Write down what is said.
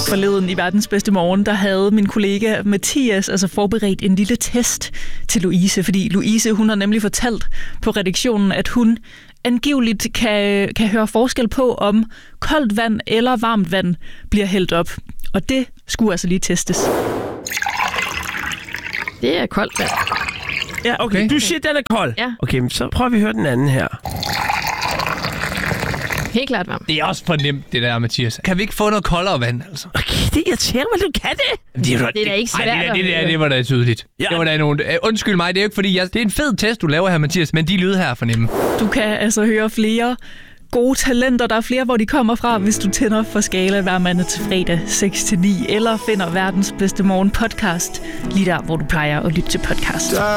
Forleden i Verdens Bedste Morgen, der havde min kollega Mathias altså forberedt en lille test til Louise, fordi Louise, hun har nemlig fortalt på redaktionen, at hun angiveligt kan høre forskel på, om koldt vand eller varmt vand bliver hældt op. Og det skulle altså lige testes. Det er koldt vand. Ja, okay. Du siger, den er kold? Ja. Okay, så prøver vi at høre den anden her. Helt klart varmt. Det er også for nemt, det der, Mathias. Kan vi ikke få noget koldere vand, altså? Okay, det irriterer mig, du kan det. Det er da ikke svært. Det var da tydeligt. Ja. Det var da nogen... Undskyld mig, det er jo ikke fordi... det er en fed test, du laver her, Mathias, men de lyde her er for nemme. Du kan altså høre flere gode talenter. Der er flere, hvor de kommer fra, hvis du tænder for Skala hver mandag til fredag 6-9, eller finder Verdens Bedste Morgen podcast lige der, hvor du plejer at lytte til podcast.